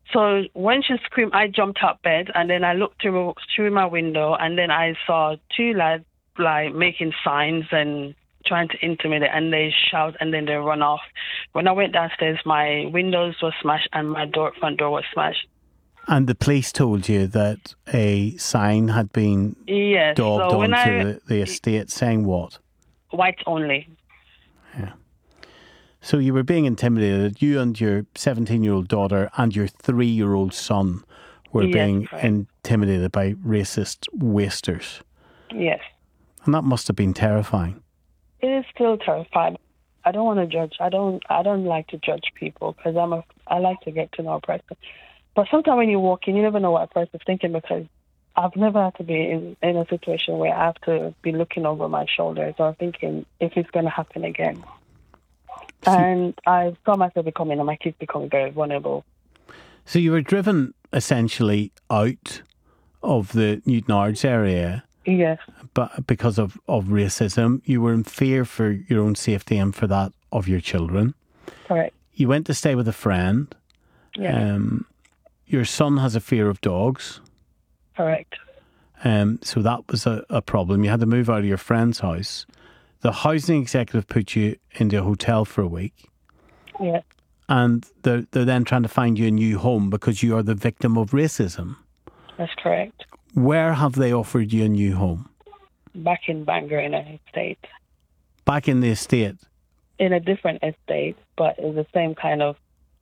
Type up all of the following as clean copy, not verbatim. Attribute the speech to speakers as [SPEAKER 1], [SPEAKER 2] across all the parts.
[SPEAKER 1] So when she screamed, I jumped up bed and then I looked through my window and then I saw two lads like making signs and trying to intimidate, and they shout and then they run off. When I went downstairs, my windows were smashed and my front door was smashed.
[SPEAKER 2] And the police told you that a sign had been daubed onto the estate saying what?
[SPEAKER 1] White only.
[SPEAKER 2] Yeah. So you were being intimidated. You and your 17-year-old daughter and your 3-year-old son were being intimidated by racist wasters.
[SPEAKER 1] Yes.
[SPEAKER 2] And that must have been terrifying.
[SPEAKER 1] It is still terrifying. I don't want to judge. I don't like to judge people because I like to get to know a person. But sometimes when you walk in, you never know what a person's thinking, because I've never had to be in a situation where I have to be looking over my shoulders or thinking if it's going to happen again. And I saw myself becoming, and my kids becoming very vulnerable.
[SPEAKER 2] So you were driven essentially out of the Newton Ards area.
[SPEAKER 1] Yes.
[SPEAKER 2] But because of racism, you were in fear for your own safety and for that of your children.
[SPEAKER 1] Correct.
[SPEAKER 2] You went to stay with a friend.
[SPEAKER 1] Yes.
[SPEAKER 2] Your son has a fear of dogs.
[SPEAKER 1] Correct.
[SPEAKER 2] So that was a problem. You had to move out of your friend's house. The housing executive put you into a hotel for a week.
[SPEAKER 1] Yeah.
[SPEAKER 2] And they're then trying to find you a new home because you are the victim of racism.
[SPEAKER 1] That's correct.
[SPEAKER 2] Where have they offered you a new home?
[SPEAKER 1] Back in Bangor in an estate.
[SPEAKER 2] Back in the estate?
[SPEAKER 1] In a different estate, but it's the same kind of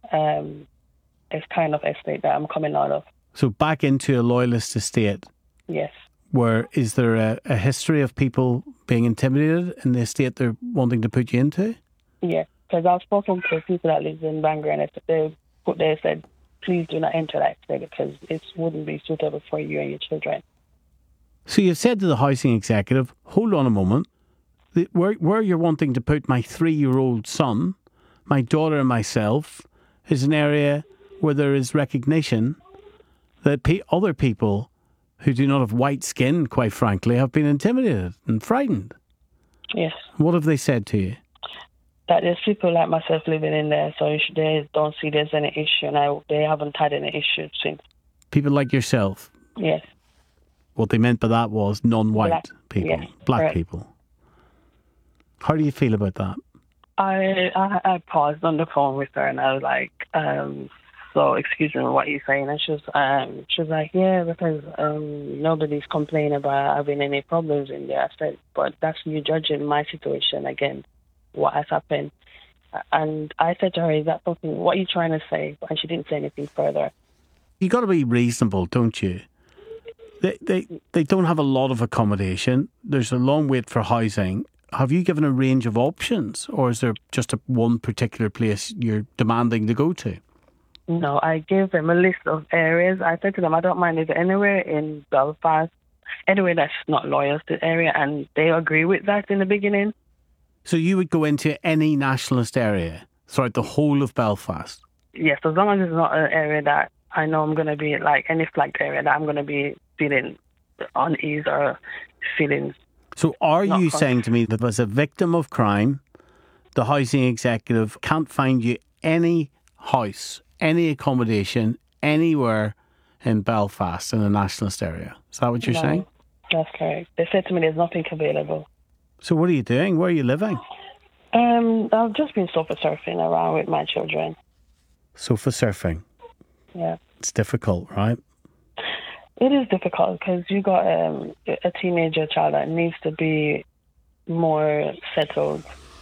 [SPEAKER 1] estate that I'm coming out of.
[SPEAKER 2] So back into a loyalist estate?
[SPEAKER 1] Yes.
[SPEAKER 2] Where is there a history of people being intimidated in the estate they're wanting to put you into?
[SPEAKER 1] Yeah, because I've spoken to people that live in Bangor and they said, please do not enter that estate because it wouldn't be suitable for you and your children.
[SPEAKER 2] So you've said to the housing executive, hold on a moment, where you're wanting to put my 3-year-old son, my daughter and myself, is an area where there is recognition that other people who do not have white skin, quite frankly, have been intimidated and frightened.
[SPEAKER 1] Yes.
[SPEAKER 2] What have they said to you?
[SPEAKER 1] That there's people like myself living in there, so they don't see there's any issue, and they haven't had any issue since.
[SPEAKER 2] People like yourself?
[SPEAKER 1] Yes.
[SPEAKER 2] What they meant by that was non-white people,
[SPEAKER 1] yes,
[SPEAKER 2] black
[SPEAKER 1] correct.
[SPEAKER 2] people. How do you feel about that?
[SPEAKER 1] I paused on the phone with her and I was like, so excuse me, what are you saying? And she was like, yeah, because nobody's complaining about having any problems in there. I said, but that's you judging my situation against what has happened. And I said to her, is that something, what are you trying to say? And she didn't say anything further.
[SPEAKER 2] You got to be reasonable, don't you? They don't have a lot of accommodation. There's a long wait for housing. Have you given a range of options, or is there just one particular place you're demanding to go to?
[SPEAKER 1] No, I gave them a list of areas. I said to them, I don't mind if anywhere in Belfast, anywhere that's not loyal to the area, and they agree with that in the beginning.
[SPEAKER 2] So you would go into any nationalist area throughout the whole of Belfast?
[SPEAKER 1] Yes, as long as it's not an area that I know I'm going to be, like any flagged area that I'm going to be feeling unease or feeling.
[SPEAKER 2] So are you saying to me that as a victim of crime, the housing executive can't find you any house, any accommodation, anywhere in Belfast in the nationalist area? Is that what you're saying?
[SPEAKER 1] That's correct. They said to me there's nothing available.
[SPEAKER 2] So what are you doing? Where are you living?
[SPEAKER 1] I've just been sofa surfing around with my children.
[SPEAKER 2] Sofa surfing?
[SPEAKER 1] Yeah.
[SPEAKER 2] It's difficult, right?
[SPEAKER 1] It is difficult because you got a teenager child that needs to be more settled.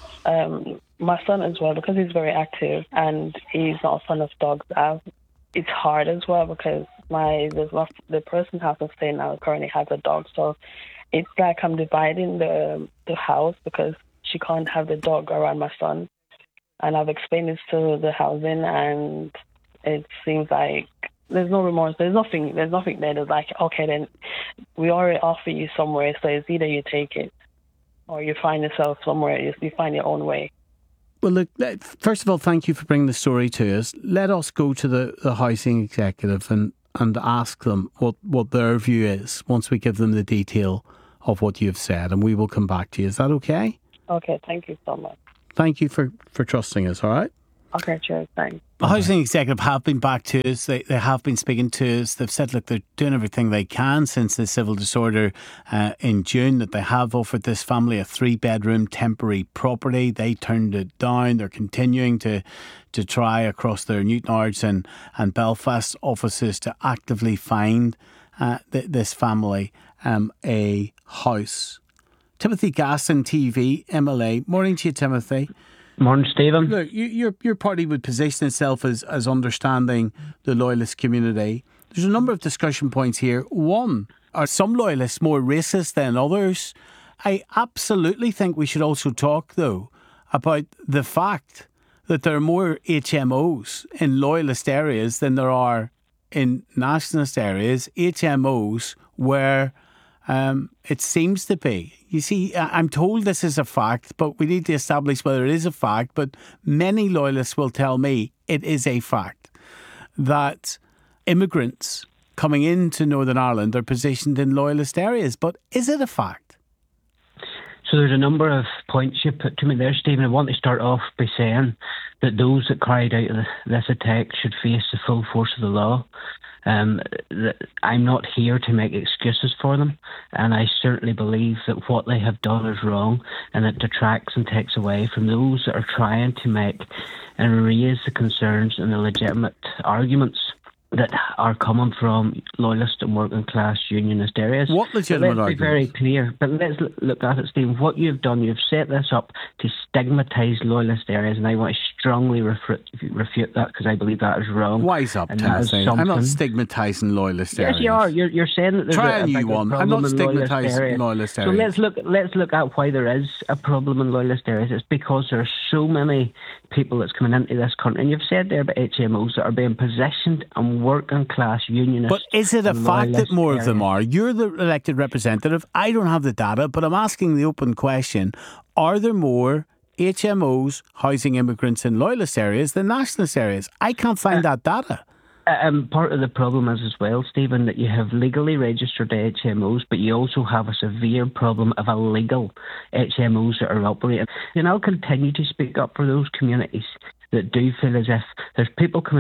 [SPEAKER 1] My son as well, because he's very active and he's not a fan of dogs. It's hard as well because the person house I'm staying now currently has a dog, so it's like I'm dividing the house because she can't have the dog around my son. And I've explained this to the housing, and it seems like there's no remorse. There's nothing there. There's like, okay, then we already offer you somewhere, so it's either you take it or you find yourself somewhere, you find your own way.
[SPEAKER 2] Well, look, first of all, thank you for bringing the story to us. Let us go to the housing executive and ask them what their view is once we give them the detail of what you've said, and we will come back to you. Is that okay?
[SPEAKER 1] Okay, thank you so much.
[SPEAKER 2] Thank you for trusting us, all right?
[SPEAKER 1] Okay, cheers. Thanks.
[SPEAKER 2] The Housing Executive have been back to us. They have been speaking to us. They've said, look, they're doing everything they can since the civil disorder in June, that they have offered this family a 3-bedroom temporary property. They turned it down. They're continuing to try across their Newtownards and Belfast offices to actively find this family a house. Timothy Gasson, TV, MLA. Morning to you, Timothy.
[SPEAKER 3] Morning, Stephen.
[SPEAKER 2] Look, your party would position itself as understanding the loyalist community. There's a number of discussion points here. One, are some loyalists more racist than others? I absolutely think we should also talk, though, about the fact that there are more HMOs in loyalist areas than there are in nationalist areas. HMOs where it seems to be. You see, I'm told this is a fact, but we need to establish whether it is a fact. But many loyalists will tell me it is a fact that immigrants coming into Northern Ireland are positioned in loyalist areas. But is it a fact?
[SPEAKER 3] So there's a number of points you put to me there, Stephen. I want to start off by saying that those that carried out this attack should face the full force of the law. I'm not here to make excuses for them, and I certainly believe that what they have done is wrong, and it detracts and takes away from those that are trying to make and raise the concerns and the legitimate arguments that are coming from loyalist and working class unionist areas.
[SPEAKER 2] What legitimate
[SPEAKER 3] arguments? Let's be very clear, but let's look at it, Stephen. What you've done, you've set this up to stigmatise loyalist areas, and I want to strongly refute that, because I believe that is wrong.
[SPEAKER 2] Wise up, Timothy. I'm not stigmatising loyalist areas.
[SPEAKER 3] Yes, you are. You're saying that there's
[SPEAKER 2] Try a new one. I'm not stigmatising loyalist areas.
[SPEAKER 3] So let's look at why there is a problem in loyalist areas. It's because there are so many people that's coming into this country, and you've said there about HMOs that are being positioned and working class unionists.
[SPEAKER 2] But is it a fact that more of them are? You're the elected representative. I don't have the data, but I'm asking the open question. Are there more HMOs housing immigrants in loyalist areas than nationalist areas? I can't find that data.
[SPEAKER 3] Part of the problem is as well, Stephen, that you have legally registered HMOs, but you also have a severe problem of illegal HMOs that are operating. And I'll continue to speak up for those communities that do feel as if there's people coming